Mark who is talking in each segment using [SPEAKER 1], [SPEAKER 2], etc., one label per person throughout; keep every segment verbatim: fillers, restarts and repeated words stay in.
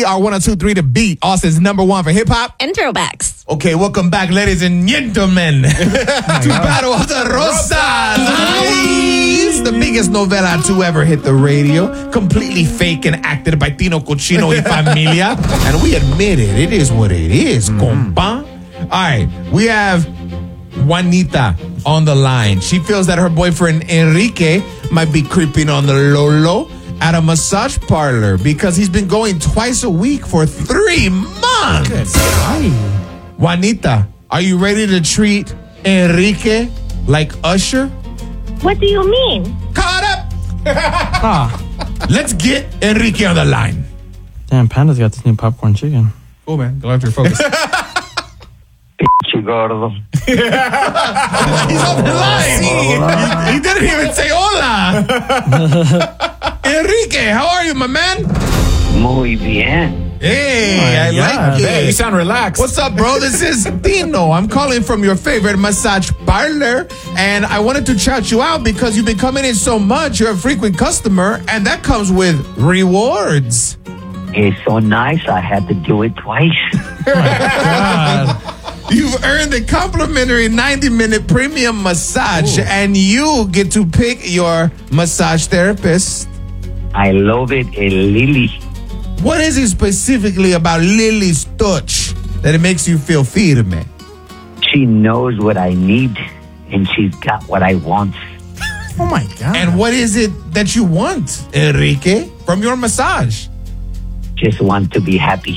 [SPEAKER 1] We are one oh two three The Beat, Austin's number one for hip-hop
[SPEAKER 2] and throwbacks.
[SPEAKER 1] Okay, welcome back, ladies and gentlemen, to Battle of the Rosas. Nice. The biggest novela to ever hit the radio, completely fake and acted by Tino Cochino y Familia. And we admit it, it is what it is, mm-hmm. compa. All right, we have Juanita on the line. She feels that her boyfriend Enrique might be creeping on the Lolo at a massage parlor because he's been going twice a week for three months. Juanita, are you ready to treat Enrique like Usher?
[SPEAKER 3] What do you mean?
[SPEAKER 1] Caught up! ah. Let's get Enrique on the line.
[SPEAKER 4] Damn, Panda's got this new popcorn chicken.
[SPEAKER 1] Cool, man. Go after focus.
[SPEAKER 5] Pinche gordo.
[SPEAKER 1] He's on the line. He, he didn't even say hola. Enrique, how are you, my man?
[SPEAKER 5] Muy bien.
[SPEAKER 1] Hey, oh, I
[SPEAKER 6] yeah.
[SPEAKER 1] like it.
[SPEAKER 6] Hey, you sound relaxed.
[SPEAKER 1] What's up, bro? This is Tino. I'm calling from your favorite massage parlor, and I wanted to shout you out because you've been coming in so much. You're a frequent customer, and that comes with rewards.
[SPEAKER 5] It's so nice, I had to do it twice.
[SPEAKER 4] Oh, my God.
[SPEAKER 1] You've earned a complimentary ninety-minute premium massage, Ooh. and you get to pick your massage therapist.
[SPEAKER 5] I love it, a Lily.
[SPEAKER 1] What is it specifically about Lily's touch that it makes you feel firme?
[SPEAKER 5] She knows what I need, and she's got what I want.
[SPEAKER 6] Oh, my God.
[SPEAKER 1] And what is it that you want, Enrique, from your massage?
[SPEAKER 5] Just want to be happy.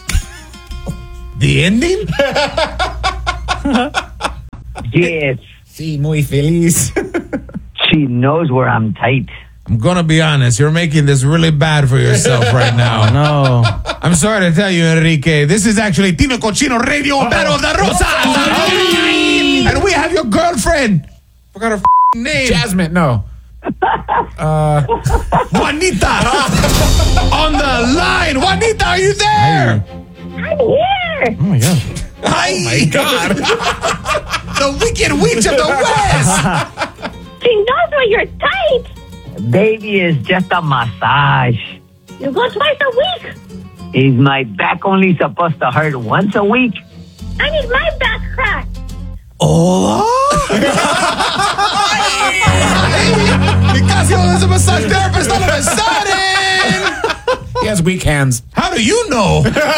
[SPEAKER 1] The ending?
[SPEAKER 5] Yes.
[SPEAKER 6] Sí, muy feliz.
[SPEAKER 5] She knows where I'm tight.
[SPEAKER 1] I'm going to be honest. You're making this really bad for yourself right now.
[SPEAKER 4] No.
[SPEAKER 1] I'm sorry to tell you, Enrique. This is actually Tino Cochino Radio Uh-oh. Battle of the Rosas. Oh. And we have your girlfriend. Forgot her f- name.
[SPEAKER 6] Jasmine, no. Uh,
[SPEAKER 1] Juanita on the line. Juanita, are you there?
[SPEAKER 3] I'm here.
[SPEAKER 4] Oh, my God.
[SPEAKER 1] Hi.
[SPEAKER 6] Oh, my God.
[SPEAKER 1] The Wicked Witch of the West.
[SPEAKER 3] She knows where you're tight.
[SPEAKER 5] Baby, is just a massage.
[SPEAKER 3] You go twice a week.
[SPEAKER 5] Is my back only supposed to hurt once a week?
[SPEAKER 3] I need my back cracked.
[SPEAKER 1] Oh. Because he was a massage therapist all of a sudden.
[SPEAKER 6] He has weak hands.
[SPEAKER 1] How do you know?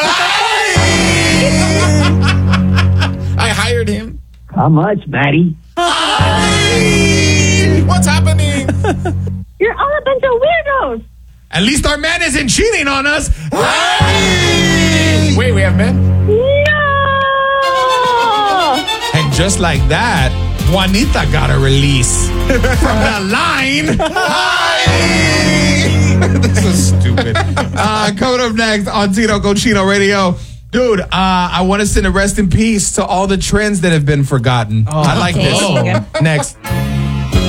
[SPEAKER 6] I hired him.
[SPEAKER 5] How much, Maddie?
[SPEAKER 6] What's happening?
[SPEAKER 3] You're all a bunch of weirdos.
[SPEAKER 1] At least our man isn't cheating on us.
[SPEAKER 6] Wait, we have men?
[SPEAKER 3] No.
[SPEAKER 1] And just like that, Juanita got a release from the line. This is stupid. Uh, coming up next on Tino Cochino Radio. Dude, uh, I want to send a rest in peace to all the trends that have been forgotten. Oh, I like
[SPEAKER 2] okay.
[SPEAKER 1] this.
[SPEAKER 2] Oh.
[SPEAKER 1] Next.